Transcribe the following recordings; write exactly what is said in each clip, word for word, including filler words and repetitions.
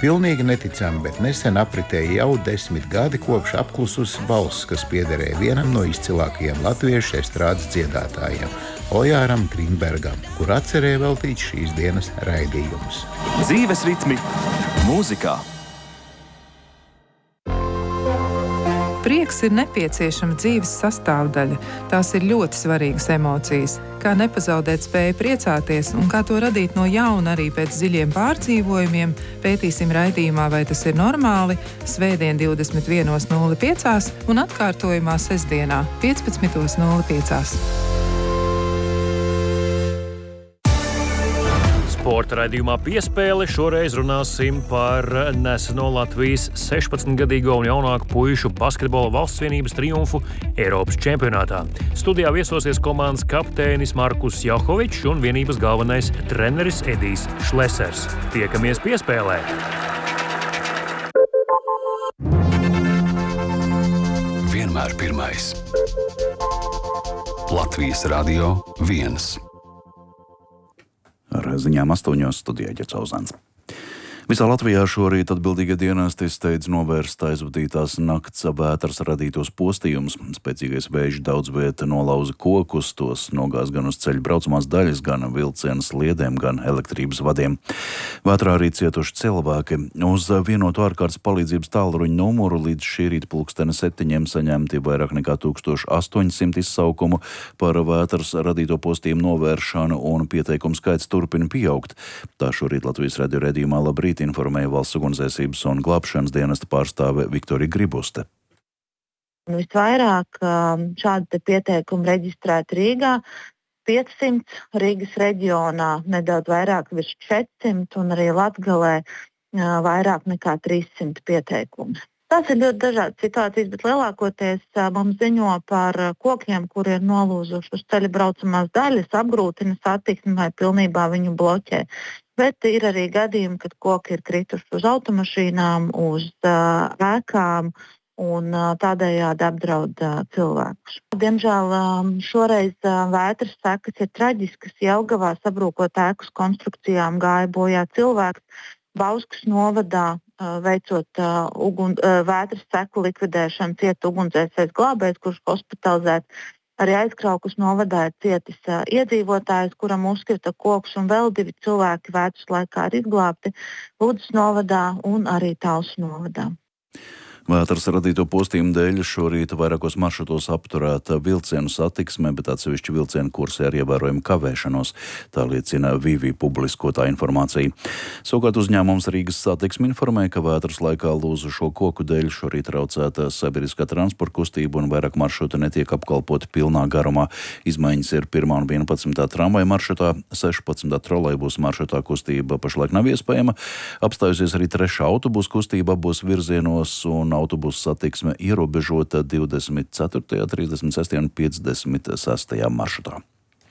Pilnīgi neticami, bet nesen apritēja jau desmit gadi kopš apklususi balss, kas piederēja vienam no izcilākajiem latviešu estrādes dziedātājiem – Ojāram Grīnbergam, kur atcerēja veltīt šīs dienas raidījumus. Dzīves ritmi mūzikā. Prieks ir nepieciešama dzīves sastāvdaļa. Tās ir ļoti svarīgas emocijas. Kā nepazaudēt spēju priecāties un kā to radīt no jauna arī pēc dziļiem pārdzīvojumiem, pētīsim raidījumā Vai tas ir normāli? Svētdien divdesmit viena nulle pieci un atkārtojumā sestdienā piecpadsmit nulle pieci. Sporta raidījumā Piespēle šoreiz runāsim par neseno Latvijas sešpadsmitgadīgo un jaunāku puišu basketbola valsts vienības triumfu Eiropas čempionātā. Studijā viesosies komandas kapteinis Markus Jauhovičs un vienības galvenais treneris Edijs Šlesers. Tiekamies Piespēlē! Vienmēr pirmais. Latvijas radio viens. Ar ziņām astoņos studijā Ģercauzāns. Visā Latvijā šorīt atbildīgie dienesti steidz novērst aizvadītās nakts vētras radītos postījumus. Spēcīgais vējš daudz vieta nolauza kokus, tos nogāz gan uz ceļa braucamās daļas, gan vilcienu sliedēm, gan elektrības vadiem. Vētrā arī cietuši cilvēki. Uz vienotu ārkārtas palīdzības tālruņa numuru līdz šī rīta pulksteni septiņiem saņemti vairāk nekā tūkstoš astoņsimt izsaukumu par vētras radīto postījumu novēršanu, un pieteikumu skaits turpina pieaugt. Tā šorīt Latvijas radio raidījumā Labrīt informēja Valsts ugunsdzēsības un glābšanas dienesta pārstāve Viktorija Gribuste. Visvairāk šādi pieteikumi reģistrēti Rīgā, piecsimt, Rīgas reģionā nedaudz vairāk virs četrsimt un arī Latgalē vairāk nekā trīssimt pieteikumu. Tās ir ļoti dažādas situācijas, bet lielākoties mums ziņo par kokiem, kuri ir nolūzuši uz ceļa braucamās daļas, apgrūtina satiksmi vai pilnībā viņu bloķē. Bet ir arī gadījumi, kad koki ir krituši uz automašīnām, uz uh, ēkām un uh, tādējādi apdraud uh, cilvēkus. Diemžēl um, šoreiz uh, vētras sekas ir traģiskas. Jelgavā sabrūkot ēkas konstrukcijām gāja bojā cilvēks. Bauskas novadā uh, veicot uh, ugun, uh, vētras seku likvidēšanu cieta ugunsdzēsējs glābējs, kurš hospitalizēts. Arī Aizkraukas novadā ir cietis uh, iedzīvotājs, kuram uzkrita koks, un vēl divi cilvēki vētras laikā ir izglābti Ludzas novadā un arī Talsu novadā. Vētras radīto postījumu dēļ šorīt vairākos maršrutos apturēta vilcienu satiksme, bet atsevišķi vilcienu kursi ar ievērojumu kavēšanos. Tā liecina Vīvī publiskotā informācija. Savukārt uzņēmums Rīgas satiksme informē, ka vētras laikā lūzušo koku dēļ šorīt traucēta sabiedriskā transporta kustība un vairāk maršruti netiek apkalpoti pilnā garumā. Izmaiņas ir pirmā un vienpadsmitā tramvaja maršrutā, sešpadsmitā trolejbusa maršrutā kustība pašlaik nav iespējama. Apstājusies arī trešā autobusu kustība abos virzienos un autobusu satiksme ierobežota divdesmit ceturtajā, trīsdesmit sestajā un piecdesmit sestajā maršrutā.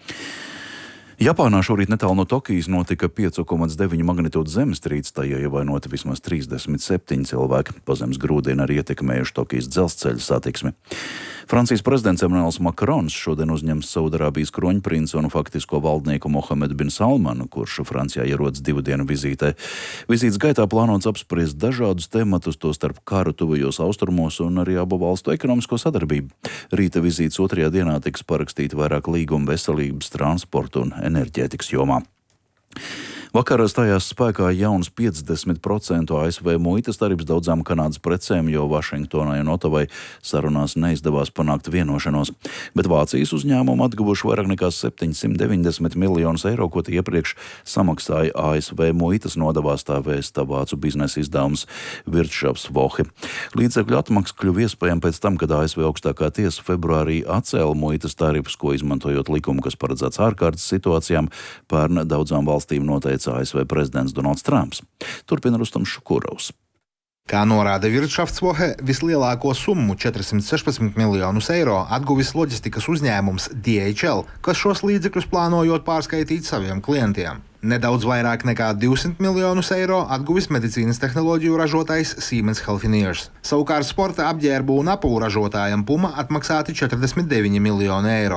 Japānā šorīt netālu no Tokijas notika pieci komats deviņi magnitūdas zemestrīce, tajā ievainoti vismaz trīsdesmit septiņi cilvēki. Pazemes grūdieni arī ietekmējuši Tokijas dzelzceļa satiksmi. Francijas prezidents Emmanuels Makrons šodien uzņems Saudarābijas kroņprinci un faktisko valdnieku Mohamedu bin Salmanu, kurš Francijā ierodas divu dienu vizītē. Vizītes gaitā plānots apspriest dažādus tematus, tostarp karu tuvajos austrumos un arī abu valstu ekonomisko sadarbību. Rīta vizītes otrajā dienā tiks parakstīti vairāk līgumu veselības, transporta un enerģētikas jomā. Vakarā stājās spēkā jauns piecdesmit procentu A S V muitas tarifs daudzām Kanādas precēm, jo Vašingtonai un Otavai sarunās neizdevās panākt vienošanos. Bet Vācijas uzņēmumi atguvuši vairāk nekā septiņsimt deviņdesmit miljonus eiro, ko tie iepriekš samaksāja A S V muitas nodevās, tā vēsta vācu biznesa izdevums Wirtschaftswoche. Līdzekļu atmaksa kļuva iespējama pēc tam, kad A S V augstākā tiesa februārī atcēla muitas tarifus, ko izmantojot likumu, kas paredzēts ārkārtas situācijām, pērn daudzām valstīm noteica A S V prezidents Donalds Trumps. Turpina Rustams Šukurovs. Kā norāda Wirtschaftswoche, vislielāko summu četrsimt sešpadsmit miljonus eiro atguvis loģistikas uzņēmums D H L, kas šos līdzekļus plānojot pārskaitīt saviem klientiem. Nedaudz vairāk nekā divsimt miljonus eiro atguvis medicīnas tehnoloģiju ražotājs Siemens Healthineers. Savukārt sporta apģērbu un apūu ražotājam Puma atmaksāti četrdesmit deviņi miljoni eiro.